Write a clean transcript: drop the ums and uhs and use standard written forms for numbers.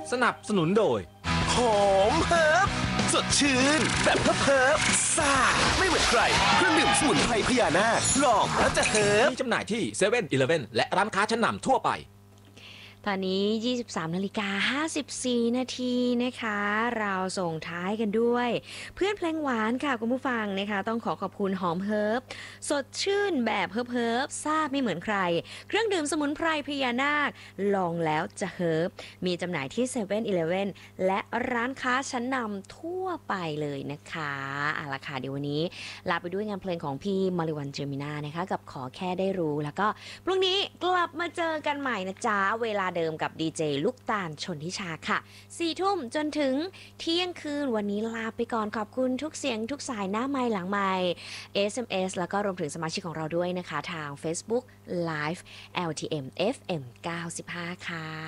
สนับสนุนโดยหอมเฮิร์บสดชื่นแบบเฮิร์บซ่าไม่เหมือนใครเครื่องดื่มสมุนไพรพญานาคลองแล้วจะเฮิร์บมีจำหน่ายที่7 e เ e ่ e อและร้านค้าชั้นนำทั่วไปตอนนี้ 23:54 นาทีนะคะ เราส่งท้ายกันด้วยเพื่อนเพลงหวานค่ะคุณผู้ฟังนะคะต้องขอบคุณหอมเฮิร์บสดชื่นแบบเฮิร์บซ่าไม่เหมือนใครเครื่องดื่มสมุนไพรพญานาคลองแล้วจะเฮิร์บมีจำหน่ายที่7 e เ e ่ e และร้านค้าชั้นนำทั่วไปเลยนะคะเอาล่ะค่ะเดี๋ยววันนี้ลาไปด้วยงานเพลงของพี่มาริวันเจอมินานะคะกับขอแค่ได้รู้แล้วก็พรุ่งนี้กลับมาเจอกันใหม่นะจ๊ะเวลาเดิมกับดีเจลูกตาลชนทิชาค่ะ4 ทุ่มจนถึงเที่ยงคืนวันนี้ลาไปก่อนขอบคุณทุกเสียงทุกสายหน้าไมค์หลังไมค์ SMS แล้วก็รวมถึงสมาชิกของเราด้วยนะคะทาง Facebook Live LTM FM 95 ค่ะ